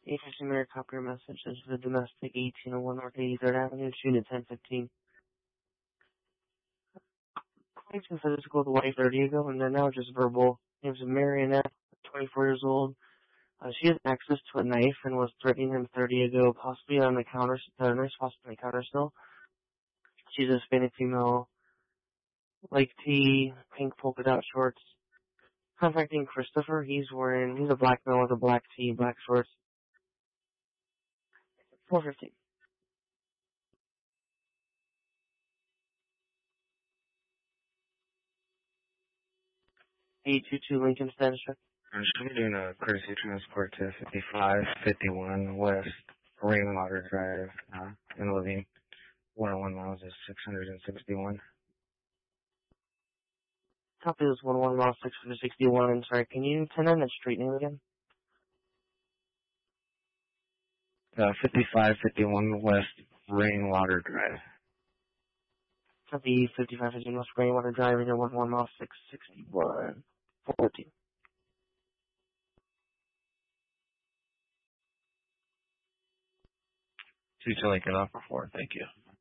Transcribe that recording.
Agency Mary, copy your message. This is the domestic 1801 North 83rd Avenue, unit 1015. Claims and physical the wife 30 ago, and they're now just verbal. Name's Marionette, 24 years old. She has access to a knife and was threatening him 30 ago, possibly on the counter, nurse possibly on the counter still. She's a Hispanic female, like tee, pink polka dot shorts. Contacting Christopher, he's a black male with a black tee, black shorts. 415. 822 Lincoln status check. I'm doing a courtesy transport to 5551 West Rainwater Drive in Levine. 101 miles is 661. Copy this 11 mile 661. I'm sorry, can you turn on that street name again? 5551 West Rainwater Drive. Copy 5551 West Rainwater Drive, 11 mile 661. 414. Two to Lincoln off before, thank you.